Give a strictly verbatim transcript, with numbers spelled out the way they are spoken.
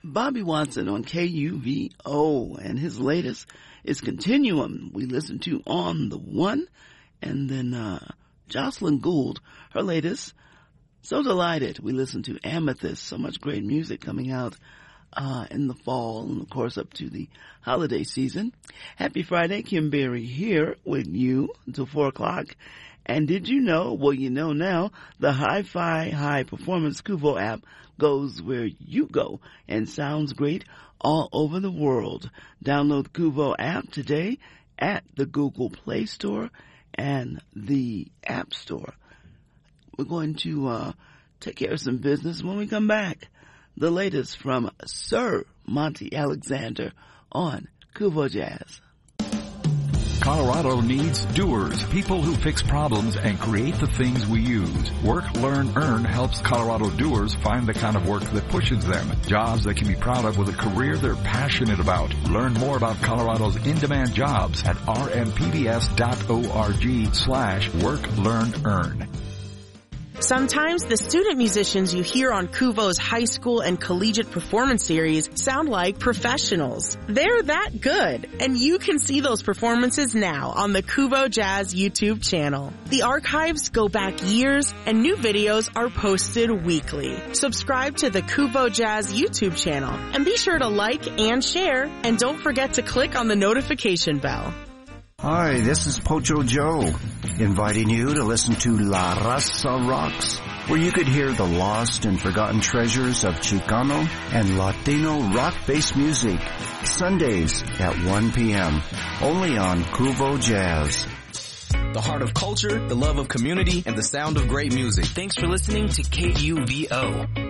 Bobby Watson on K U V O, and his latest is Continuum. We listened to On the One, and then uh Jocelyn Gould, her latest, So Delighted. We listened to Amethyst. So much great music coming out uh in the fall and of course up to the holiday season. Happy Friday, Kim Berry here with you until four o'clock. And did you know, well you know now, the Hi-Fi High Performance Kuvo app goes where you go and sounds great all over the world. Download the Kuvo app today at the Google Play Store and the App Store. We're going to uh take care of some business when we come back. The latest from Sir Monty Alexander on Kuvo Jazz. Colorado needs doers, people who fix problems and create the things we use. Work, Learn, Earn helps Colorado doers find the kind of work that pushes them. Jobs they can be proud of with a career they're passionate about. Learn more about Colorado's in-demand jobs at rmpbs.org slash work, learn, earn. Sometimes the student musicians you hear on Kuvo's high school and collegiate performance series sound like professionals. They're that good, and you can see those performances now on the Kuvo Jazz YouTube channel. The archives go back years, and new videos are posted weekly. Subscribe to the Kuvo Jazz YouTube channel, and be sure to like and share, and don't forget to click on the notification bell. Hi, this is Pocho Joe, inviting you to listen to La Raza Rocks, where you could hear the lost and forgotten treasures of Chicano and Latino rock-based music, Sundays at one p.m., only on Kuvo Jazz. The heart of culture, the love of community, and the sound of great music. Thanks for listening to K U V O.